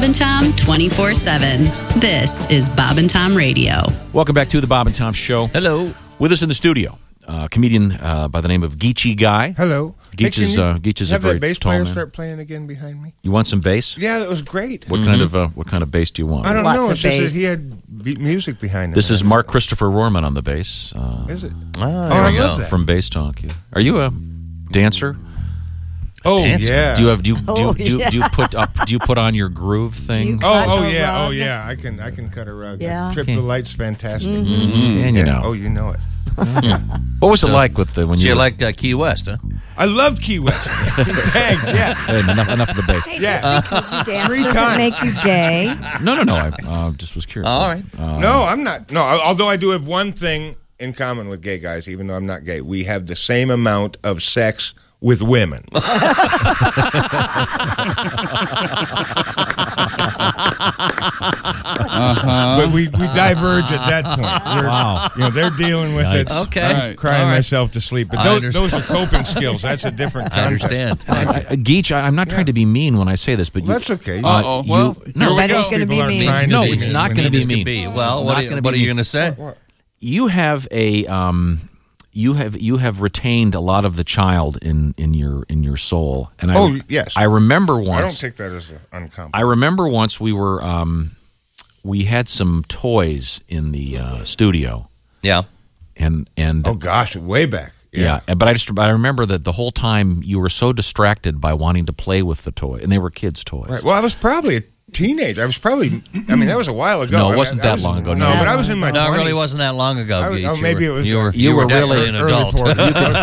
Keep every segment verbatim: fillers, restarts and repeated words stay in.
and Tom twenty-four seven. This is Bob and Tom Radio. Welcome back to the Bob and Tom Show. Hello. With us in the studio, a comedian uh, by the name of Geechee Guy. Hello. Geech hey, is, you uh, Geech is a have very that bass tall player man. start playing again behind me? You want some bass? Yeah, that was great. What Mm-hmm. kind of uh, what kind of bass do you want? I don't Lots know. of It's just bass. that he had beat music behind him. This is Mark Christopher Rohrman on the bass. Uh, Is it? Ah, Oh, there I we love go. that. from Bass Talk. Yeah. Are you a dancer? Oh, Dancer. yeah. Do you have do you, do, you, Oh, do, you, yeah. do you put up do you put on your groove thing? you- Oh, Cut oh a yeah, oh rug. yeah. I can, I can cut a rug. Yeah. Trip Okay. the Light's fantastic. Mm, and you Yeah. know. Oh, you know it. What was it like with the when So you you were- like uh, Key West, huh? I love Key West. Thanks. Yeah. Hey, enough, enough of the bass. Hey, Yeah. just because you dance Three doesn't times. make you gay. No, no, no. I uh, just was curious. All right. Uh, No, I'm not. No, although I do have one thing in common with gay guys, even though I'm not gay. We have the same amount of sex with women. Uh-huh. But we, we diverge at that point. We're, Wow. You know, they're dealing with it. Okay. I'm All right. crying All right. myself to sleep. But I those, understand. those are coping skills. That's a different I concept. understand. I, I, Geech, I, I'm not trying to be mean when I say this, but you, That's okay. Uh, Uh-oh. you- Well, no, here we But go. he's going to People be are mean. trying No, to be it's mean. not We gonna need be This mean. could be. This Well, is what not are you, gonna what be are you mean. going to say? you have a um, you have you have retained a lot of the child in, in your in your soul, and I, Oh, yes. I remember I don't once. take that as uncommon. I remember once we were um, we had some toys in the uh, studio, Yeah. and and Oh gosh, way back. yeah. but I just I remember that the whole time you were so distracted by wanting to play with the toy, and they were kids' toys. Right. Well, I was probably a teenager. I was probably. I mean, that was a while ago. No, it I mean, wasn't I that was- long ago. No, No. but I was in my. No, it twenties. really wasn't that long ago, I was- Geech. oh, You maybe were- it was, You uh, were, you you were were definitely really an early adult. forties.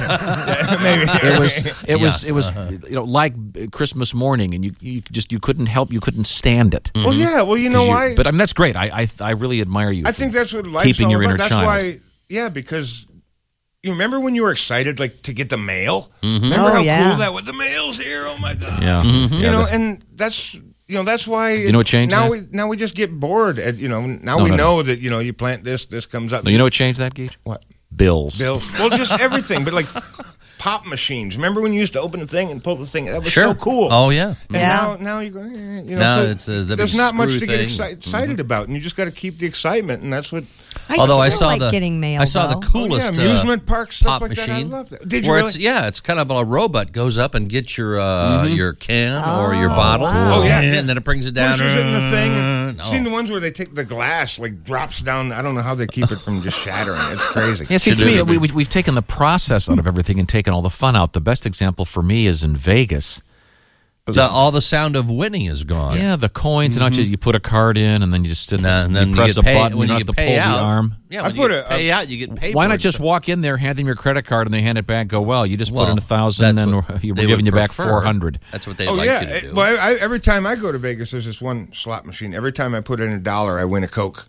Yeah, maybe. It was it was Yeah. it was you know like Christmas morning, and you you just you couldn't help you couldn't stand it. Well, yeah. Well, you know 'Cause you- why? But I mean that's great. I I, I really admire you. I for think that's what life's keeping all your about. inner That's child. why. Yeah, because you remember when you were excited, like to get the mail. Mm-hmm. Remember Oh, how yeah. cool that was? The mail's here. Oh my god. Yeah, You Yeah, know, the- and that's you know that's why. You know what changed now that? we now we just get bored. At, you know, now No, we no, no. know that you know you plant this, this comes up. No, you know what changed that, Geach? what? Bills. Bill. Well, just everything, but like pop machines. Remember when you used to open the thing and pull the thing? That was Sure. so cool. Oh, yeah. And Yeah. now, now you go. Eh, you know, Now so it's, uh, the there's big not much screw to get thing. exci- excited about, and you just got to keep the excitement, and that's what. I Although still I saw like the getting mail. I saw though. the coolest Oh, yeah, amusement uh, park stuff pop like that. I machine. love that. Did you where really? it's yeah, it's kind of a robot goes up and gets your uh, your can or your bottle. wow. Oh, yeah. and then it brings it down. Pushes it in the thing. And Oh. Seen the ones where they take the glass, like drops down. I don't know how they keep it from just shattering. It's crazy. Yeah, see, Should to me, do. we, we, we've taken the process out of everything and taken all the fun out. The best example for me is in Vegas. The- all the sound of winning is gone. Yeah, the coins, and you, you put a card in, and then you just sit there And and then you you press get a pay, button. when You don't you have to get pull pay the out, arm. Yeah, I when put you get a- pay a- out, you get paid. Why for not it. just walk in there, hand them your credit card, and they hand it back? Go, well, you just put Well, in a thousand, that's and what then we're they giving would you back prefer. four hundred. That's what they'd Oh like yeah. you to It- do. well, I, every time I go to Vegas, there's this one slot machine. Every time I put in a dollar, I win a Coke.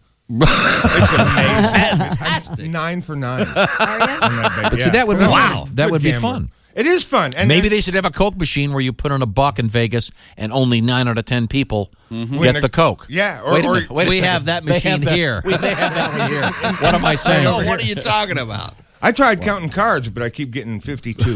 It's amazing. Nine for nine. on that baby. But see, Yeah. that would be That's wow. a That good would be gambler. fun. It is fun. And Maybe and- they should have a Coke machine where you put in a buck in Vegas, and only nine out of ten people Win get the- the Coke. Yeah, or- wait a or- minute, wait a We second. have that They machine that- here. We may have that one here. What am I saying? Oh, what are you talking about? I tried counting cards, but I keep getting fifty-two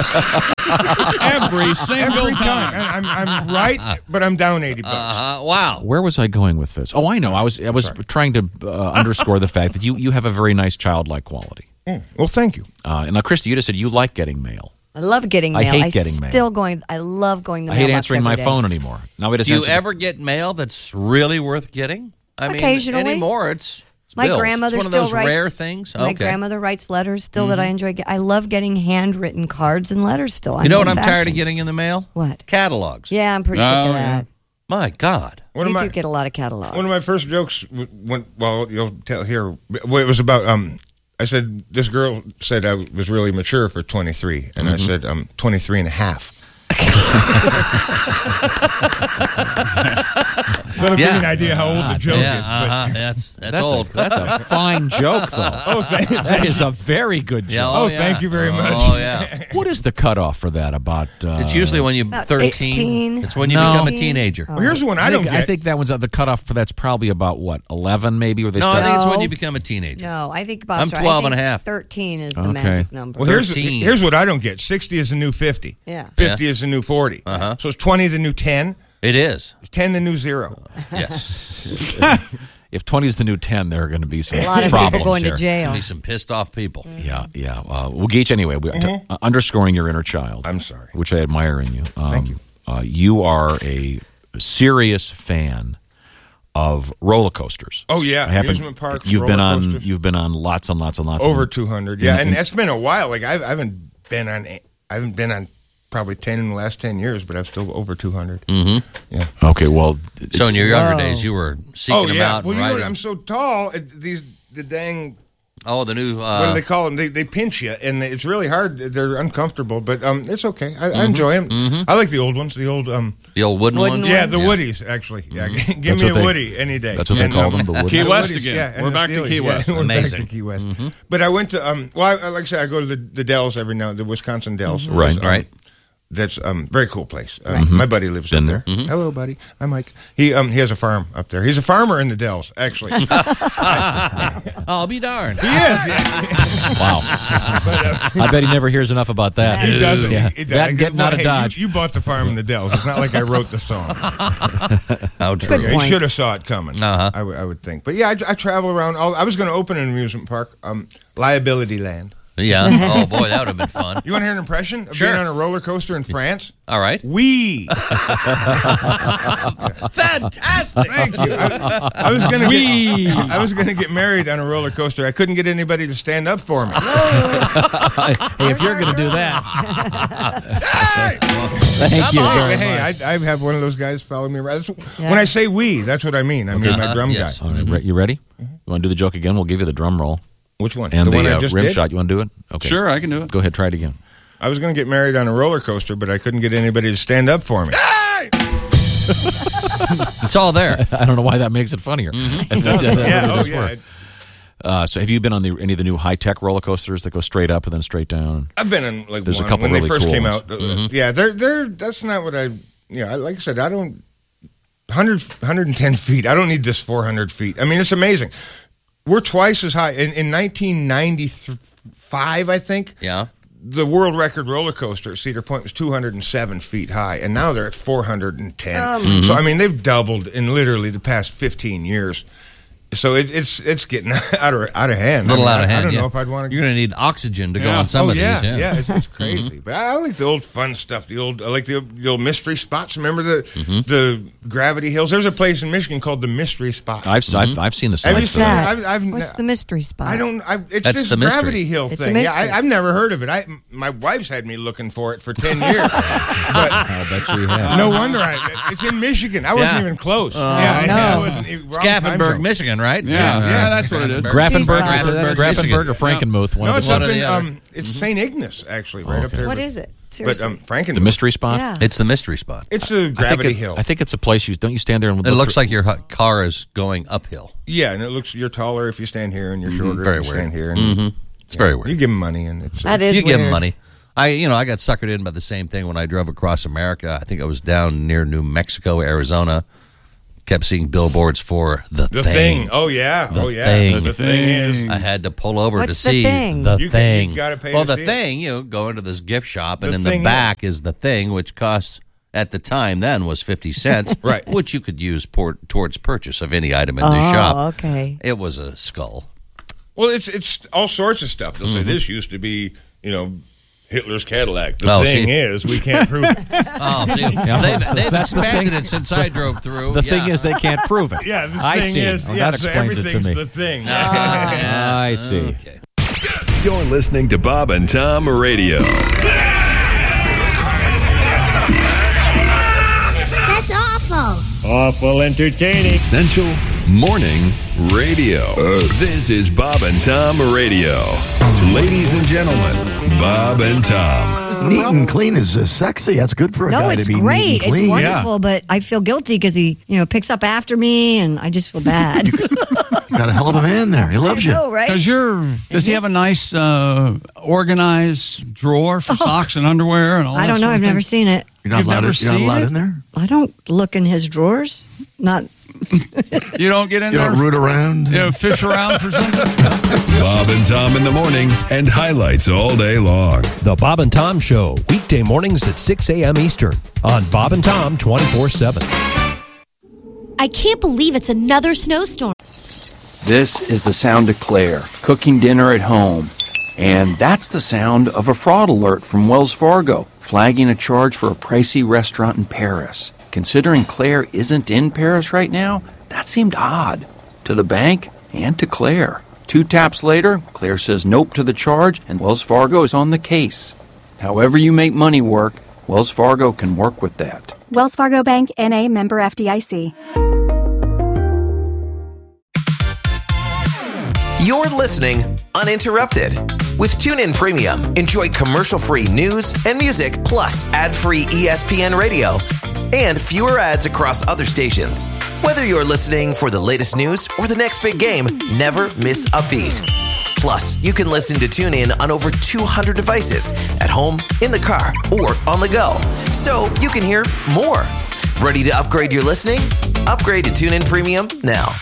Every single every time. time. And I'm, I'm right, but I'm down eighty bucks. Uh, wow. Where was I going with this? Oh, I know. I was I was trying to uh, underscore the fact that you, you have a very nice childlike quality. Well, thank you. Uh, and now, Christy, you just said you like getting mail. I love getting I mail. hate getting mail. Still going. I love going to I the hate mailbox answering my every day. phone anymore. Now we just Do you answer the- ever get mail that's really worth getting? I mean, Occasionally. anymore it's, it's My bills. grandmother it's one still of those writes rare things. My Okay. grandmother writes letters still that I enjoy. Get- I love getting handwritten cards and letters still. You know what I'm old-fashioned. tired of getting in the mail? What? Catalogs. Yeah, I'm pretty Oh, sick of yeah. that. My God. One we of my do get a lot of catalogs. one of my first jokes w- went. Well, you'll tell here. Well, it was about. Um, I said this girl said I was really mature for twenty-three, and I said I'm twenty-three and a half. That'll give you an idea how old the joke Yeah, is. But, uh-huh. that's, that's, That's old. a, that's a fine joke, though. oh, thank, That is a very good Yeah, joke. oh, yeah. thank you very much. Oh, yeah. What is the cutoff for that? About uh, It's usually when you're About thirteen. sixteen. It's when you No. become a teenager. Oh. Well, here's one I, I don't think, get. I think that one's uh, the cutoff for that's probably about what eleven, maybe, where they No, I start. think it's when No. you become a teenager. No, I think I'm Bob's right. twelve I think and a half. thirteen is the Okay. magic number. well, here's thirteen. here's what I don't get. Sixty is the new fifty. Yeah. Fifty is the new forty. Uh-huh. So is twenty the new ten? It is. ten the new zero. Yes. If twenty is the new ten, there are going to be some A lot of problems people going here. to jail. Be some pissed off people. Yeah, yeah. Uh, well, Geach, anyway, we, to, uh, underscoring your inner child. I'm sorry. Which I admire in you. Um, Thank you. Uh, you are a serious fan of roller coasters. Oh yeah, I happen- amusement parks. You've been roller on. coasters. You've been on lots and lots and lots. Over of, two hundred. Yeah, in- and that's been a while. Like I've, I haven't been on. I haven't been on probably ten in the last ten years, but I'm still over two hundred. Mm-hmm. Yeah. Okay, well, So in your younger Whoa. days, you were seeking Oh them yeah. out Well, and you know, riding. I'm so tall. It, these the dang. Oh, the new. what do Uh, they call them? They, they pinch you, and it's really hard. They're uncomfortable, but um, it's okay. I, I enjoy them. I like the old ones. The old um, the old wooden, Wooden ones? yeah, the Woodies actually. Yeah, give That's me what a they- Woody any day. that's what they And, call um, them, the Woodies. Key the West Woodies, again. yeah, and We're the back to Steelies. Key West. Yeah, we're Amazing. back to Key West. But I went to um. Well, I, like I said, I go to the, the Dells every now, the Wisconsin Dells. Right. Um, Right. That's um very cool place. Uh, My buddy lives Been up there. there. Hello, buddy. I'm Mike. He um he has a farm up there. He's a farmer in the Dells, actually. he I'll be darned. is. Yeah. wow. I bet he never hears enough about that. He doesn't. Yeah. He, he does. That and getting Well, out of hey, Dodge. You, you bought the farm in the Dells. It's not like I wrote the song. How true. Good Yeah, he point. should have saw it coming. Uh-huh. I, w- I would think. But yeah, I, I travel around. All, I was going to open an amusement park, um, Liability Land. Yeah. Oh boy, that would have been fun. You want to hear an impression of Sure. being on a roller coaster in France? All right. We. Fantastic. Thank you. I, I was gonna get, I was gonna get married on a roller coaster. I couldn't get anybody to stand up for me. Hey, if you're going to do that, thank you Hey, very hey, much. I, I have one of those guys follow me around. That's- Yeah. When I say we, that's what I mean. I mean Okay. my drum Yes. guy. All right, re- you ready? You want to do the joke again? We'll give you the drum roll Which one? and the, one I uh, just rim did? shot. You want to do it? Okay. Sure, I can do it. Go ahead. Try it again. I was going to get married on a roller coaster, but I couldn't get anybody to stand up for me. It's all there. I don't know why that makes it funnier. That- that- that yeah, really oh does yeah. work. Uh, so, have you been on the, any of the new high tech roller coasters that go straight up and then straight down? I've been in like There's a one couple when really they first cool came ones. out. uh, Yeah, they're they're that's not what I. Yeah, I like I said, I don't. one hundred, one hundred ten feet. I don't need just four hundred feet. I mean, it's amazing. We're twice as high. In, in nineteen ninety-five, I think, Yeah. the world record roller coaster at Cedar Point was two hundred seven feet high, and now they're at four hundred ten. So, I mean, they've doubled in literally the past fifteen years. So it, it's it's getting out of out of hand. A little I mean, out of I, hand. I don't yeah. know if I'd want to. You're going to need oxygen to go Yeah. on some oh of yeah, these. yeah, Yeah. it's, it's crazy. But I like the old fun stuff. The old, I like the, the old mystery spots. Remember the the Gravity Hills? There's a place in Michigan called the Mystery Spot. I've I've, I've seen the Have you signs. seen for it? that. I've, I've, What's the mystery spot? I don't. I, it's That's this the mystery. Gravity Hill It's a thing. mystery. Yeah, I, I've never heard of it. I my wife's had me looking for it for ten years. But I'll bet you have. no wonder I. It's in Michigan. I wasn't Yeah. even close. yeah, no. I wasn't even, wrong time Scaffenburg, zone. Michigan, right? Yeah, yeah, that's what it is. Graffenberg, Cheese is it that? fries. Graffenberg or Frankenmuth? One No, of it's the one up or in the other. um, it's Saint Ignace actually, right up okay. there. What but- is it? But Seriously. um, Franken. the mystery spot. Yeah. It's the mystery spot. It's a I think Gravity it- Hill. I think it's a place you don't you stand there and It look looks through- like your hu- car is going uphill. Yeah, and it looks you're taller if you stand here, and you're shorter Very if you weird. stand here. And Mm-hmm. It's very You weird. give them money, and it's That is You give them weird. money. I, you know, I got suckered in by the same thing when I drove across America. I think I was down near New Mexico, Arizona. Kept seeing billboards for the, the thing. thing. Oh yeah, The oh yeah. thing. The thing is. I had to pull over What's to the see thing? the You can- thing. you gotta pay well, to the see it. thing, you know, go into this gift shop, and The in the thing back is the thing, which costs at the time then was fifty cents, Right. which you could use por- towards purchase of any item in the Oh, shop. okay. It was a skull. Well, it's it's all sorts of stuff. They'll say this used to be, you know, Hitler's Cadillac. The Oh, thing see. is, we can't prove it. Oh, see, they've, they've That's the expanded thing. it since I drove through. The Yeah. thing is, they can't prove it. Yeah, the I thing see. is, Oh, yeah, that so explains it to everything's me. the thing. I see. Okay. You're listening to Bob and Tom Radio. That's awful. Awful entertaining. Essential Morning Radio. This is Bob and Tom Radio. Ladies and gentlemen, Bob and Tom. Neat and clean is uh, sexy. That's good for a No, guy it's to be great. neat and It's clean. wonderful, but I feel guilty because he, you know, picks up after me, and I just feel bad. Got a hell of a man there. He loves you. Oh, right? Does your does he have a nice uh, organized drawer for socks and underwear and all I that don't know. sort of I've thing? never seen it. You're not You've allowed, never to, you're not seen allowed it? in there? I don't look in his drawers. Not. You don't get in You there. don't root around? You know, fish around for something. Bob and Tom in the morning and highlights all day long. The Bob and Tom Show, weekday mornings at six a.m. Eastern on Bob and Tom twenty-four seven. I can't believe it's another snowstorm. This is the sound of Claire, cooking dinner at home. And that's the sound of a fraud alert from Wells Fargo, flagging a charge for a pricey restaurant in Paris. Considering Claire isn't in Paris right now, that seemed odd. To the bank and to Claire. Two taps later, Claire says nope to the charge, and Wells Fargo is on the case. However you make money work, Wells Fargo can work with that. Wells Fargo Bank, N A, member F D I C. You're listening uninterrupted. With TuneIn Premium, enjoy commercial-free news and music, plus ad-free E S P N radio, and fewer ads across other stations. Whether you're listening for the latest news or the next big game, never miss a beat. Plus, you can listen to TuneIn on over two hundred devices, at home, in the car, or on the go. So you can hear more. Ready to upgrade your listening? Upgrade to TuneIn Premium now.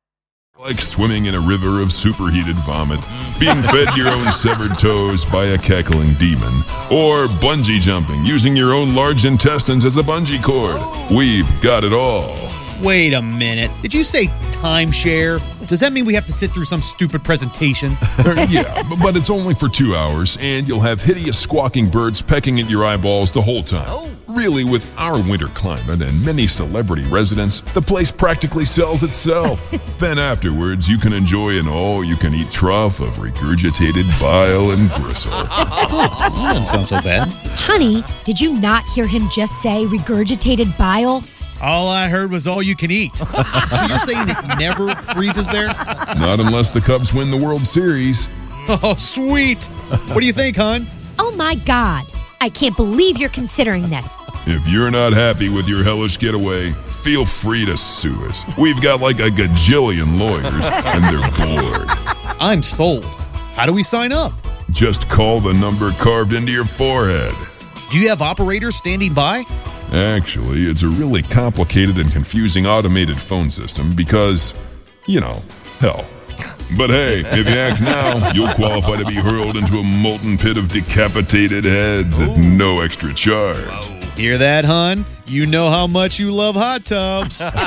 Like swimming in a river of superheated vomit, being fed your own severed toes by a cackling demon, or bungee jumping using your own large intestines as a bungee cord. We've got it all. Wait a minute. Did you say timeshare? Does that mean we have to sit through some stupid presentation? Yeah, but it's only for two hours, and you'll have hideous squawking birds pecking at your eyeballs the whole time. Oh. Really, with our winter climate and many celebrity residents, the place practically sells itself. Then afterwards, you can enjoy an all-you-can-eat trough of regurgitated bile and gristle. That doesn't sound so bad. Honey, did you not hear him just say regurgitated bile? All I heard was all you can eat. So you're saying it never freezes there? Not unless the Cubs win the World Series. Oh, sweet. What do you think, hon? Oh, my God. I can't believe you're considering this. If you're not happy with your hellish getaway, feel free to sue us. We've got like a gajillion lawyers, and they're bored. I'm sold. How do we sign up? Just call the number carved into your forehead. Do you have operators standing by? Actually, it's a really complicated and confusing automated phone system because, you know, hell. But hey, if you act now, you'll qualify to be hurled into a molten pit of decapitated heads Ooh. At no extra charge. Hear that, hon? You know how much you love hot tubs. Well,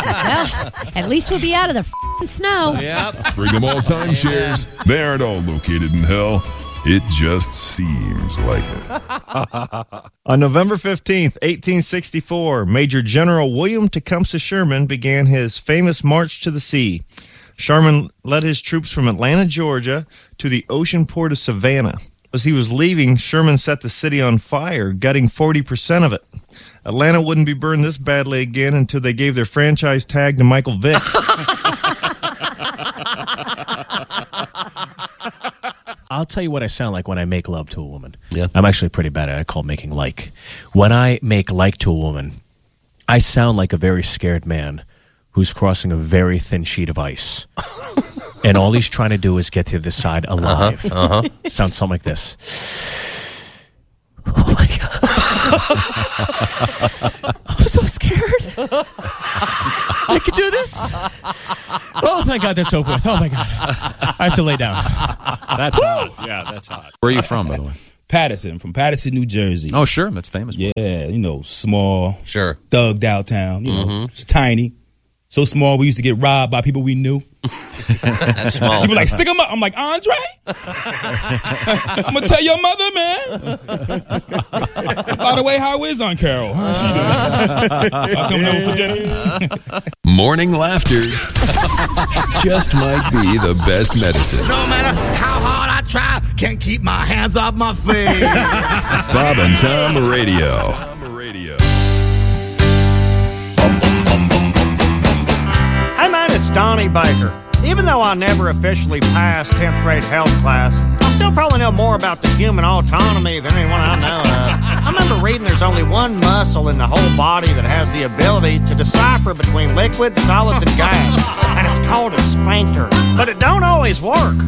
at least we'll be out of the f***ing snow. Yep. Friggum timeshares. They aren't all located in hell. It just seems like it. On November fifteenth, eighteen sixty-four, Major General William Tecumseh Sherman began his famous March to the Sea. Sherman led his troops from Atlanta, Georgia, to the ocean port of Savannah. As he was leaving, Sherman set the city on fire, gutting forty percent of it. Atlanta wouldn't be burned this badly again until they gave their franchise tag to Michael Vick. I'll tell you what I sound like when I make love to a woman. Yeah. I'm actually pretty bad at it. I call it making like. When I make like to a woman, I sound like a very scared man who's crossing a very thin sheet of ice. And all he's trying to do is get to the side alive. Uh-huh, uh-huh. Sounds something like this. Oh, my God. I'm so scared. I can do this. Oh, thank God that's over with. Oh, my God. I have to lay down. That's hot. Yeah, that's hot. Where are you from, by the way? Patterson, from Patterson, New Jersey. Oh, sure. That's famous. Yeah, you know, small. Sure. Thugged out town. You know, mm-hmm. It's tiny. So small, we used to get robbed by people we knew. That's small. People like, stick them up. I'm like, Andre? I'm going to tell your mother, man. By the way, how is Aunt Carol? How's she doing? I'll come home for dinner. Morning laughter just might be the best medicine. No matter how hard I try, can't keep my hands off my face. Bob and Tom Radio. Hey man, it's Donnie Baker. Even though I never officially passed tenth grade health class, I still probably know more about the human autonomy than anyone I know of. I remember reading there's only one muscle in the whole body that has the ability to decipher between liquids, solids, and gas, and it's called a sphincter. But it don't always work.